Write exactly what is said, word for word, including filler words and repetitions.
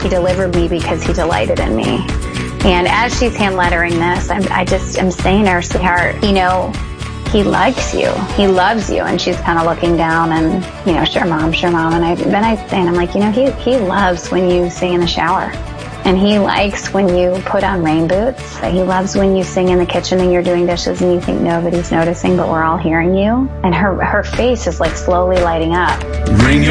he delivered me because he delighted in me. And as she's hand lettering this, I'm, I just am saying to her, sweetheart, you know, he likes you. He loves you. And she's kind of looking down and, you know, sure, mom, sure, mom. And I, then I, and I'm like, you know, he, he loves when you sing in the shower. And he likes when you put on rain boots. He loves when you sing in the kitchen and you're doing dishes and you think nobody's noticing, but we're all hearing you. And her, her face is like slowly lighting up. Ring